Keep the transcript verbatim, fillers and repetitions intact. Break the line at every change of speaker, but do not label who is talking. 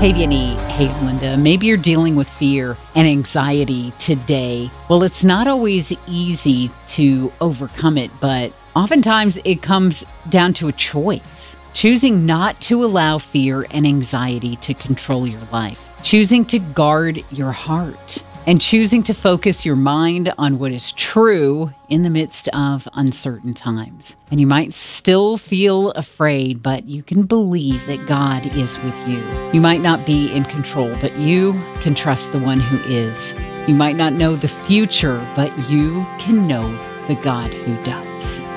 Hey, Vinny. Hey, Linda. Maybe you're dealing with fear and anxiety today. Well, it's not always easy to overcome it, but oftentimes it comes down to a choice. Choosing not to allow fear and anxiety to control your life. Choosing to guard your heart. And choosing to focus your mind on what is true in the midst of uncertain times. And you might still feel afraid, but you can believe that God is with you. You might not be in control, but you can trust the one who is. You might not know the future, but you can know the God who does.